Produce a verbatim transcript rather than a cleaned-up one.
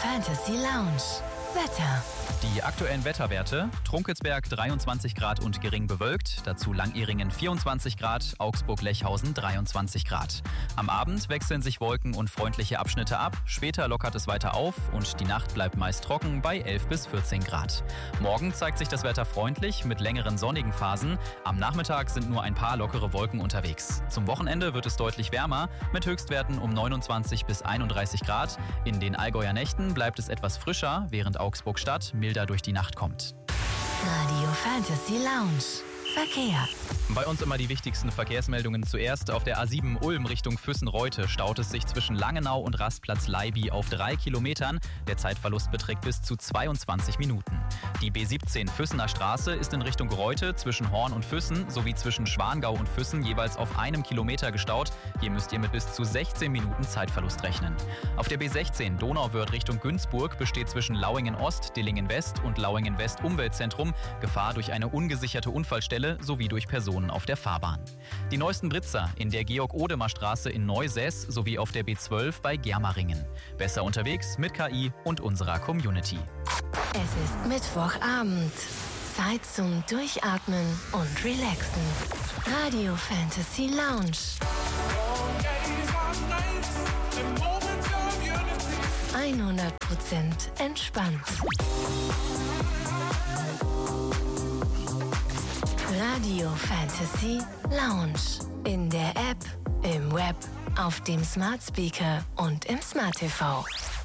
Fantasy Lounge. Wetter. Die aktuellen Wetterwerte: Trunkelsberg dreiundzwanzig Grad und gering bewölkt, dazu Langehringen vierundzwanzig Grad, Augsburg-Lechhausen dreiundzwanzig Grad. Am Abend wechseln sich Wolken und freundliche Abschnitte ab, später lockert es weiter auf und die Nacht bleibt meist trocken bei elf bis vierzehn Grad. Morgen zeigt sich das Wetter freundlich mit längeren sonnigen Phasen, am Nachmittag sind nur ein paar lockere Wolken unterwegs. Zum Wochenende wird es deutlich wärmer mit Höchstwerten um neunundzwanzig bis einunddreißig Grad. In den Allgäuer Nächten bleibt es etwas frischer, während Augsburg-Stadt milder durch die Nacht kommt. Radio Fantasy Lounge. Verkehr. Bei uns immer die wichtigsten Verkehrsmeldungen zuerst. Auf der A sieben Ulm Richtung Füssen-Reute staut es sich zwischen Langenau und Rastplatz Leiby auf drei Kilometern. Der Zeitverlust beträgt bis zu zweiundzwanzig Minuten. Die B siebzehn Füssener Straße ist in Richtung Reute zwischen Horn und Füssen sowie zwischen Schwangau und Füssen jeweils auf einem Kilometer gestaut. Hier müsst ihr mit bis zu sechzehn Minuten Zeitverlust rechnen. Auf der B sechzehn Donauwörth Richtung Günzburg besteht zwischen Lauingen-Ost, Dillingen-West und Lauingen-West Umweltzentrum Gefahr durch eine ungesicherte Unfallstelle sowie durch Personen auf der Fahrbahn. Die neuesten Blitzer in der Georg-Odemer-Straße in Neusäß sowie auf der B zwölf bei Germeringen. Besser unterwegs mit K I und unserer Community. Es ist Mittwochabend. Zeit zum Durchatmen und Relaxen. Radio Fantasy Lounge. hundert Prozent entspannt. Radio Fantasy Lounge. In der App, im Web, auf dem Smart Speaker und im Smart T V.